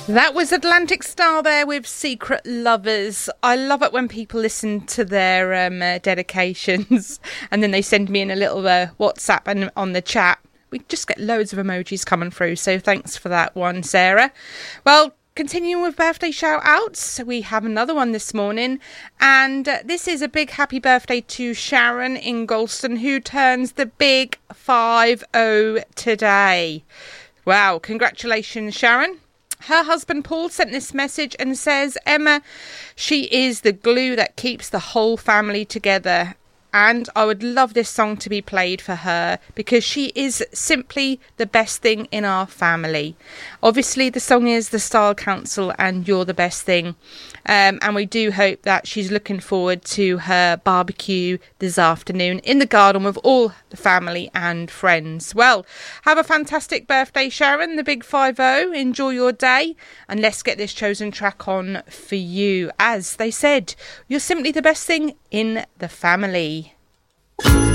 That was Atlantic Star there with Secret Lovers. I love it when people listen to their dedications and then they send me in a little WhatsApp and on the chat. We just get loads of emojis coming through, so thanks for that one, Sarah. Well, continuing with birthday shout-outs, we have another one this morning, and this is a big happy birthday to Sharon in Galston, who turns the big 50 today. Wow, congratulations, Sharon. Her husband Paul sent this message and says, Emma, she is the glue that keeps the whole family together. And I would love this song to be played for her because she is simply the best thing in our family. Obviously, the song is The Style Council and You're the Best Thing. And we do hope that she's looking forward to her barbecue this afternoon in the garden with all the family and friends. Well, have a fantastic birthday, Sharon, the big 50. Enjoy your day. And let's get this chosen track on for you. As they said, you're simply the best thing in the family.